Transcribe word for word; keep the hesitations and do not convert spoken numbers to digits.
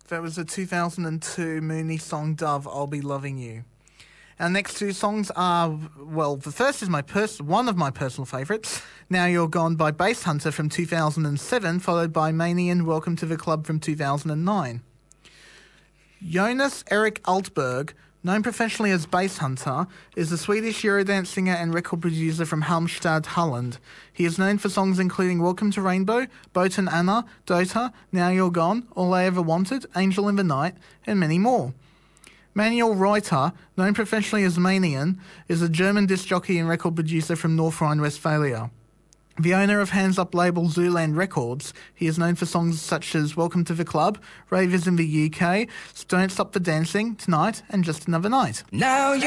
That was the two thousand two Mooney song Dove, I'll Be Loving You. Our next two songs are, well, the first is my pers- one of my personal favourites, Now You're Gone by Bass Hunter from two thousand seven, followed by Manian, Welcome to the Club from two thousand nine. Jonas Erik Altberg, known professionally as Bass Hunter, is a Swedish Eurodance singer and record producer from Halmstad, Holland. He is known for songs including Welcome to Rainbow, Boat and Anna, Dota, Now You're Gone, All I Ever Wanted, Angel in the Night, and many more. Manuel Reuter, known professionally as Manian, is a German disc jockey and record producer from North Rhine-Westphalia. The owner of Hands Up label Zooland Records, he is known for songs such as Welcome to the Club, Ravers in the U K, Don't Stop the Dancing, Tonight, and Just Another Night. Now you